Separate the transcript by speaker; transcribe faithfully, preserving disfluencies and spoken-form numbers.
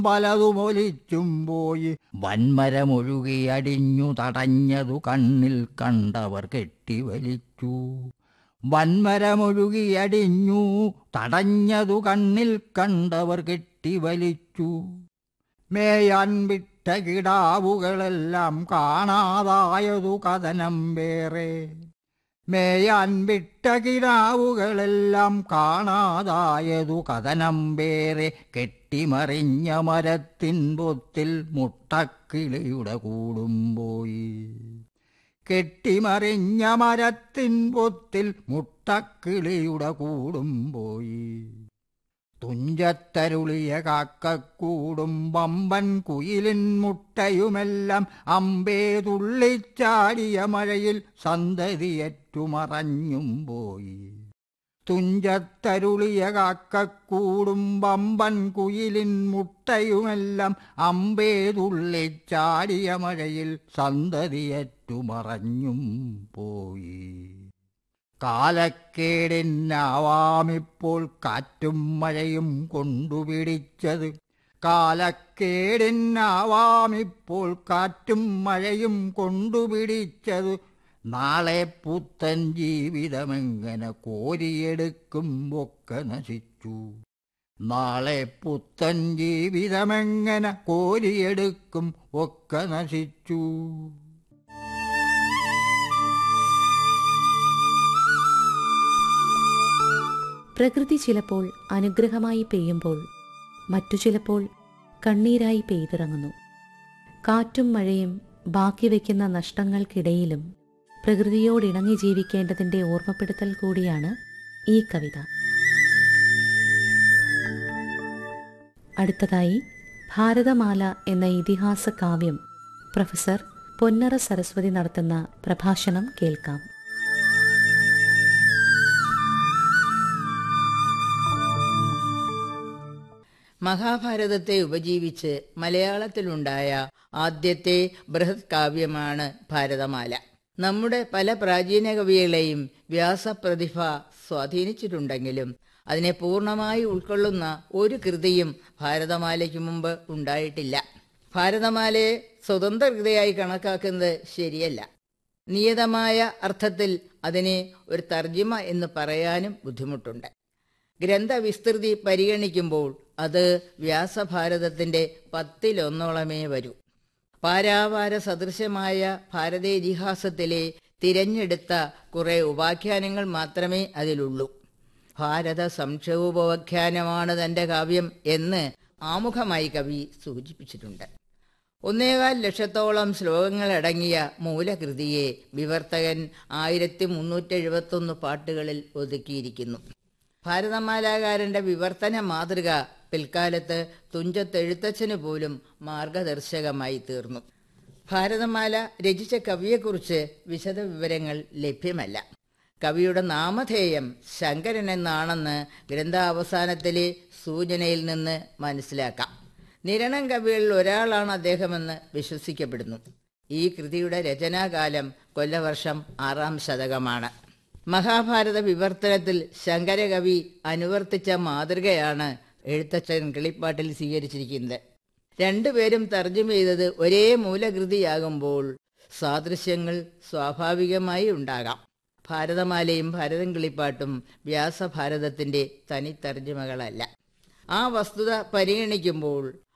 Speaker 1: പലതുമൊലിച്ചും പോയി. വൻമരമൊഴുകിയടിഞ്ഞു തടഞ്ഞതു കണ്ണിൽ കണ്ടവർ കെട്ടിവലിച്ചു. വൻമരമൊഴുകിയടിഞ്ഞു തടഞ്ഞതു കണ്ണിൽ കണ്ടവർ കെട്ടിവലിച്ചു. മേയാൻ വിട്ട കിടാവുകളെല്ലാം കാണാതായതു കഥനം വേറെ. മേയാൻ വിട്ട കിടാവുകളെല്ലാം കാണാതായതു കഥനം വേറെ. കെട്ടിമറിഞ്ഞ മരത്തിൻ പൊത്തിൽ മുട്ടക്കിളിയുടെ കൂടും പോയി. കെട്ടിമറിഞ്ഞ മരത്തിൻ പൊത്തിൽ മുട്ടക്കിളിയുടെ കൂടും പോയി. തുഞ്ചത്തരുളിയ കാക്കക്കൂടും വമ്പൻ കുയിലിൻ മുട്ടയുമെല്ലാം അമ്പേ തുള്ളിച്ചാടിയ മഴയിൽ സന്തതിയറ്റു മറഞ്ഞും പോയി. തുഞ്ചത്തരുളിയ കാക്കക്കൂടും വമ്പൻ കുയിലിൻ മുട്ടയുമെല്ലാം അമ്പേ തുള്ളിച്ചാടിയ മഴയിൽ സന്തതിയറ്റു മറഞ്ഞും പോയി. കാലക്കേടിനാവാമിപ്പോൾ കാറ്റും മഴയും കൊണ്ടുപിടിച്ചത്. കാലക്കേടിനാവാമിപ്പോൾ കാറ്റും മഴയും കൊണ്ടുപിടിച്ചത്. നാളെ പുത്തൻ ജീവിതമെങ്ങനെ കോരിയെടുക്കും ഒക്കെ നശിച്ചു. നാളെ പുത്തൻ ജീവിതമെങ്ങനെ കോരിയെടുക്കും ഒക്കെ നശിച്ചു.
Speaker 2: പ്രകൃതി ചിലപ്പോൾ അനുഗ്രഹമായി പെയ്യുമ്പോൾ മറ്റു ചിലപ്പോൾ കണ്ണീരായി പെയ്തിറങ്ങുന്നു. കാറ്റും മഴയും ബാക്കി വയ്ക്കുന്ന നഷ്ടങ്ങൾക്കിടയിലും പ്രകൃതിയോടിണങ്ങി ജീവിക്കേണ്ടതിൻ്റെ ഓർമ്മപ്പെടുത്തൽ കൂടിയാണ് ഈ കവിത. അടുത്തതായി ഭാരതമാല എന്ന ഇതിഹാസ കാവ്യം പ്രൊഫസർ പൊന്നറ സരസ്വതി നടത്തുന്ന പ്രഭാഷണം കേൾക്കാം.
Speaker 3: മഹാഭാരതത്തെ ഉപജീവിച്ച് മലയാളത്തിലുണ്ടായ ആദ്യത്തെ ബൃഹത് കാവ്യമാണ് ഭാരതമാല. നമ്മുടെ പല പ്രാചീന കവികളെയും വ്യാസപ്രതിഭ സ്വാധീനിച്ചിട്ടുണ്ടെങ്കിലും അതിനെ പൂർണ്ണമായി ഉൾക്കൊള്ളുന്ന ഒരു കൃതിയും ഭാരതമാലയ്ക്ക് മുമ്പ് ഉണ്ടായിട്ടില്ല. ഭാരതമാലയെ സ്വതന്ത്ര കൃതിയായി കണക്കാക്കുന്നത് ശരിയല്ല. നിയതമായ അർത്ഥത്തിൽ അതിനെ ഒരു തർജിമ എന്ന് പറയാനും ബുദ്ധിമുട്ടുണ്ട്. ഗ്രന്ഥവിസ്തൃതി പരിഗണിക്കുമ്പോൾ അത് വ്യാസഭാരതത്തിൻ്റെ പത്തിലൊന്നോളമേ വരൂ. പാരാവാര സദൃശമായ ഭാരതേതിഹാസത്തിലെ തിരഞ്ഞെടുത്ത കുറെ ഉപാഖ്യാനങ്ങൾ മാത്രമേ അതിലുള്ളൂ. ഭാരത സംക്ഷോഭോപാഖ്യാനമാണ് തൻ്റെ കാവ്യം എന്ന് ആമുഖമായി കവി സൂചിപ്പിച്ചിട്ടുണ്ട്. ഒന്നേകാൽ ലക്ഷത്തോളം ശ്ലോകങ്ങളടങ്ങിയ മൂലകൃതിയെ വിവർത്തകൻ ആയിരത്തി മുന്നൂറ്റി എഴുപത്തൊന്ന് പാട്ടുകളിൽ ഒതുക്കിയിരിക്കുന്നു. ഭാരതമാലാകാരൻ്റെ വിവർത്തന മാതൃക പിൽക്കാലത്ത് തുഞ്ചത്തെഴുത്തച്ഛന് പോലും മാർഗദർശകമായി തീർന്നു. ഭാരതമാല രചിച്ച കവിയെക്കുറിച്ച് വിശദ വിവരങ്ങൾ ലഭ്യമല്ല. കവിയുടെ നാമധേയം ശങ്കരൻ എന്നാണെന്ന് ഗ്രന്ഥാവസാനത്തിലെ സൂചനയിൽ നിന്ന് മനസ്സിലാക്കാം. നിരണം കവികളിൽ ഒരാളാണ് അദ്ദേഹമെന്ന് വിശ്വസിക്കപ്പെടുന്നു. ഈ കൃതിയുടെ രചനാകാലം കൊല്ലവർഷം ആറാം ശതകമാണ്. മഹാഭാരത വിവർത്തനത്തിൽ ശങ്കരകവി അനുവർത്തിച്ച മാതൃകയാണ് എഴുത്തച്ഛൻ കിളിപ്പാട്ടിൽ സ്വീകരിച്ചിരിക്കുന്നത്. രണ്ടുപേരും തർജ്ജമ ചെയ്തത് ഒരേ മൂലകൃതിയാകുമ്പോൾ സാദൃശ്യങ്ങൾ സ്വാഭാവികമായി ഉണ്ടാകാം. ഭാരതമാലയും ഭാരതം കിളിപ്പാട്ടും വ്യാസഭാരതത്തിൻ്റെ തനി തർജ്ജമകളല്ല. ആ വസ്തുത പരിഗണിക്കുമ്പോൾ